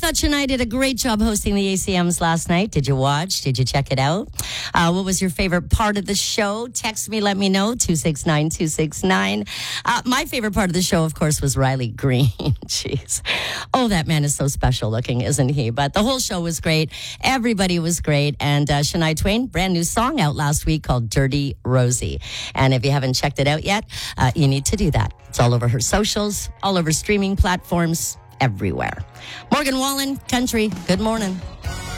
thought Shania did a great job hosting the ACMs last night. Did you watch? Did you check it out? What was your favorite part of the show? Text me, let me know, 269-269. My favorite part of the show, of course, was Riley Green. Jeez. Oh, that man is so special looking, isn't he? But the whole show was great. Everybody was great. And Shania Twain, brand new song out last week called Dirty Rosie. And if you haven't checked it out yet, you need to do that. It's all over her socials, all over streaming platforms, everywhere. Morgan Wallen, Country, good morning.